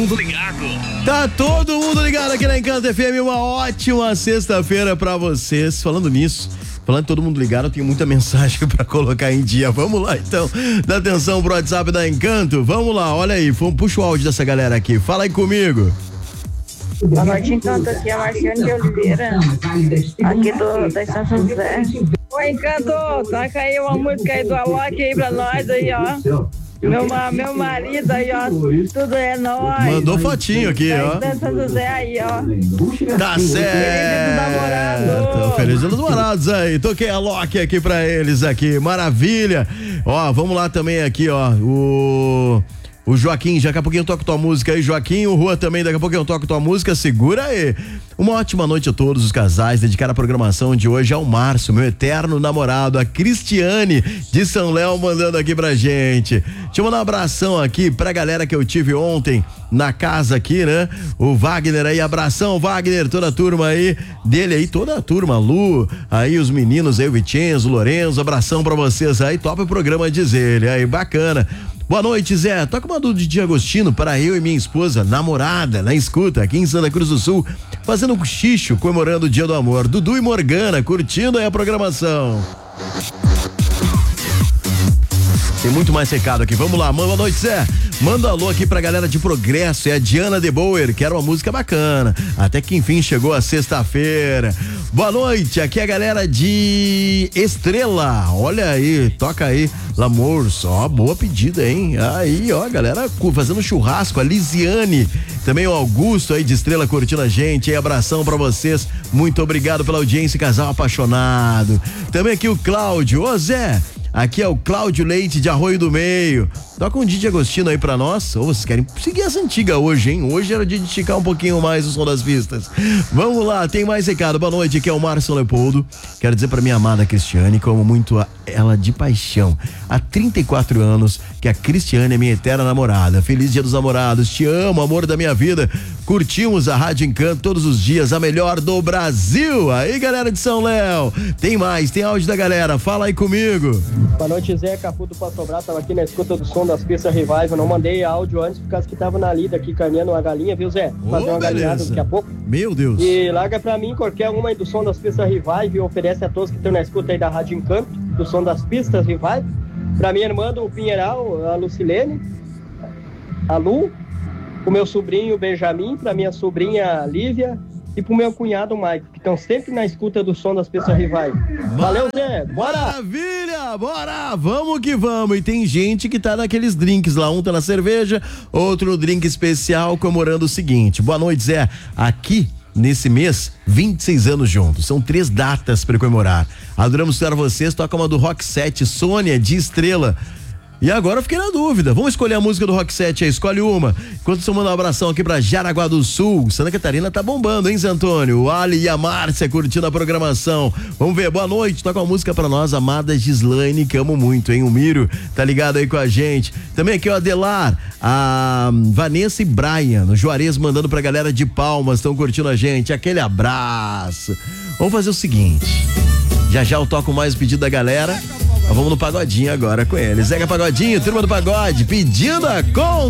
mundo ligado. Tá todo mundo ligado aqui na Encanto FM. Uma ótima sexta-feira pra vocês. Falando nisso, falando todo mundo ligado, eu tenho muita mensagem pra colocar em dia. Vamos lá então, dá atenção pro WhatsApp da Encanto. Vamos lá, olha aí, puxa o áudio dessa galera aqui. Fala aí comigo. Boa noite, Encanto. Aqui é a Marciane de Oliveira, aqui da Estação José. Oi, Encanto, toca aí uma música aí do Alok aí pra nós aí, ó. Meu marido aí, ó, tudo é nóis. Mandou fotinho aqui, ó. São José aí, ó. Tá certo. Feliz Dia dos Namorados aí. Toquei a Loki aqui pra eles aqui. Maravilha. Ó, vamos lá também aqui, ó. O Joaquim, daqui a pouquinho eu toco tua música aí, Joaquim. O Rua também, daqui a pouquinho eu toco tua música. Segura aí. Uma ótima noite a todos os casais. Dedicar a programação de hoje ao Márcio, meu eterno namorado, a Cristiane de São Léo, mandando aqui pra gente. Deixa eu mandar um abração aqui pra galera que eu tive ontem na casa aqui, né? O Wagner aí, abração, Wagner, toda a turma aí, dele aí, toda a turma, Lu, aí os meninos aí, o Vicenzo, o Lorenzo, abração pra vocês aí, top o programa, diz ele, aí, bacana. Boa noite, Zé. Toca uma do Didi Agostino para eu e minha esposa, namorada, na escuta, aqui em Santa Cruz do Sul, fazendo um cochicho, comemorando o Dia do Amor. Dudu e Morgana, curtindo aí a programação. Tem muito mais recado aqui, vamos lá, boa noite, Zé. Manda alô aqui pra galera de Progresso, é a Diana de Boer, que era uma música bacana, até que enfim chegou a sexta-feira. Boa noite, aqui é a galera de Estrela, olha aí, toca aí, L'Amour, só boa pedida, hein? Aí, ó, galera fazendo churrasco, a Lisiane, também o Augusto aí de Estrela curtindo a gente, aí, abração pra vocês, muito obrigado pela audiência, casal apaixonado. Também aqui o Cláudio, ô Zé, aqui é o Cláudio Leite de Arroio do Meio. Toca um Didi Agostino aí pra nós. Ou vocês querem seguir essa antiga hoje, hein? Hoje era dia de esticar um pouquinho mais o som das pistas. Vamos lá, tem mais recado. Boa noite, aqui é o Márcio Leopoldo. Quero dizer pra minha amada Cristiane, que eu amo muito ela de paixão. Há 34 anos que a Cristiane é minha eterna namorada. Feliz Dia dos Namorados. Te amo, amor da minha vida. Curtimos a Rádio Encanto todos os dias, a melhor do Brasil. Aí, galera de São Léo. Tem mais, tem áudio da galera. Fala aí comigo. Boa noite, Zé, Cafu do Passo Brás, tava aqui na escuta do som das pistas Revival, não mandei áudio antes por causa que tava na lida aqui carneando uma galinha, viu, Zé? Fazer uma galinhada daqui a pouco. Meu Deus. E larga pra mim qualquer uma aí do som das pistas Revival e oferece a todos que estão na escuta aí da Rádio Encanto, do som das pistas Revival. Pra minha irmã do Pinheiral, a Lucilene, a Lu, o meu sobrinho Benjamin, pra minha sobrinha Lívia, e pro meu cunhado Mike, que estão sempre na escuta do som das pessoas rivais. Valeu, Zé, bora! Maravilha, bora! Vamos que vamos! E tem gente que tá naqueles drinks lá, um tá na cerveja, outro no drink especial, comemorando o seguinte. Boa noite, Zé. Aqui, nesse mês, 26 anos juntos. São 3 datas para comemorar. Adoramos estar vocês, toca uma do Rock 7, Sônia de Estrela. E agora eu fiquei na dúvida. Vamos escolher a música do Rock 7 aí, escolhe uma. Enquanto eu mando um abração aqui pra Jaraguá do Sul. Santa Catarina tá bombando, hein, Zé Antônio? O Ali e a Márcia curtindo a programação. Vamos ver, boa noite. Toca uma música pra nós, amada Gislaine, que amo muito, hein? O Miro tá ligado aí com a gente. Também aqui o Adelar, a Vanessa e Brian, no Juarez, mandando pra galera de Palmas, estão curtindo a gente. Aquele abraço. Vamos fazer o seguinte. Já eu toco mais o pedido da galera. Vamos no pagodinho agora com eles. Zeca Pagodinho, turma do pagode, pedindo a conta.